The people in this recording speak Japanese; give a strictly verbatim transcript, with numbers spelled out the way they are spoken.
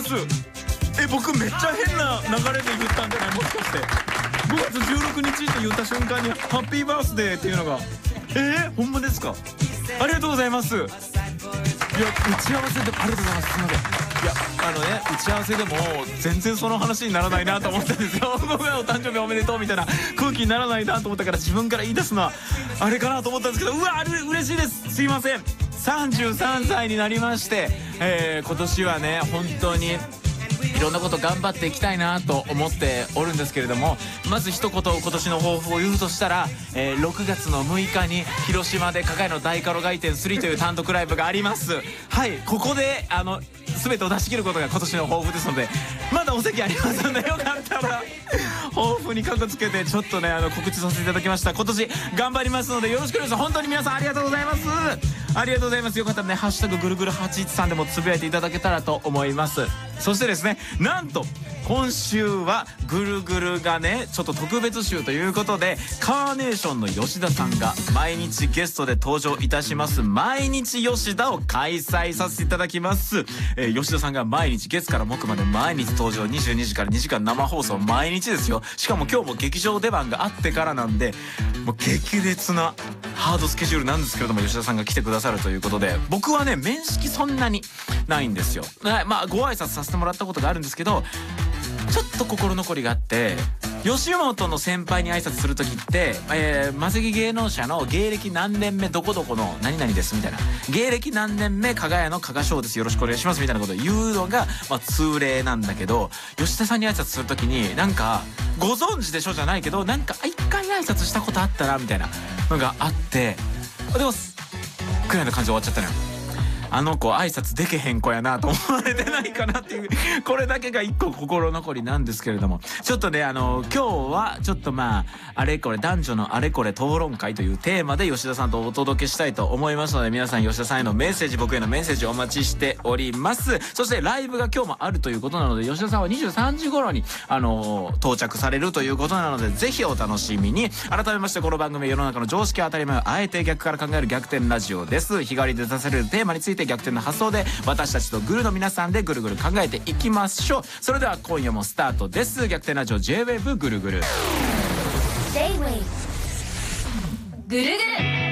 ます。え、僕めっちゃ変な流れで言ったんじゃない、もしかしてごがつじゅうろくにちって言った瞬間にハッピーバースデーっていうのが、えー、ほんまですか。ありがとうございます。いや、打ち合わせでもありがとうございます。すいません。いや、あのね、打ち合わせでも全然その話にならないなと思ったんですよ。ごめん、お誕生日おめでとうみたいな空気にならないなと思ったから、自分から言い出すのはあれかなと思ったんですけど、うわ、あれ嬉しいです。すいません。さんじゅうさんさいになりまして、えー、今年はね本当にいろんなこと頑張っていきたいなと思っておるんですけれども、まず一言今年の抱負を言うとしたら、えー、ろくがつのむいかに広島で加賀屋の大カロ街店スリーという単独ライブがあります。はい、ここであの全てを出し切ることが今年の抱負ですので、まだお席ありますので、よかったら抱負にかこつけてちょっとねあの告知させていただきました。今年頑張りますのでよろしくお願いします。本当に皆さんありがとうございます。ありがとうございます。よかったらね、ハッシュタグぐるぐるはちいちさんでもつぶやいていただけたらと思います。そしてですね、なんと今週はぐるぐるがねちょっと特別週ということで、カーネーションの吉田さんが毎日ゲストで登場いたします毎日吉田を開催させていただきます。えー、吉田さんが毎日月から木まで毎日登場、にじゅうにじからにじかん生放送毎日ですよ。しかも今日も劇場出番があってからなんで、もう激烈なハードスケジュールなんですけれども、吉田さんが来てくださるということで、僕はね面識そんなにないんですよ。まあご挨拶させてもらったことがあるんですけど、ちょっと心残りがあって、吉本の先輩に挨拶する時って、えー、マセキ芸能社の芸歴何年目どこどこの何々ですみたいな、芸歴何年目加賀屋の加賀翔ですよろしくお願いしますみたいなことを言うのが、まあ、通例なんだけど、吉田さんに挨拶する時になんかご存知でしょじゃないけど、なんか一回挨拶したことあったなみたいなのがあって、でもくらいの感じで終わっちゃったのよ。あの子挨拶でけへん子やなと思われてないかなっていう、これだけが一個心残りなんですけれども、ちょっとねあの今日はちょっとまああれこれ男女のあれこれ討論会というテーマで吉田さんとお届けしたいと思いますので、皆さん吉田さんへのメッセージ、僕へのメッセージお待ちしております。そしてライブが今日もあるということなので、吉田さんはにじゅうさんじ頃にあの到着されるということなので、ぜひお楽しみに。改めましてこの番組は世の中の常識は当たり前をあえて逆から考える逆転ラジオです。日替わりで出されるテーマについて逆転の発想で私たちとグルの皆さんでぐるぐる考えていきましょう。それでは今夜もスタートです。逆転ラジオ J-ウェーブ ぐるぐる J-ウェーブ ぐるぐる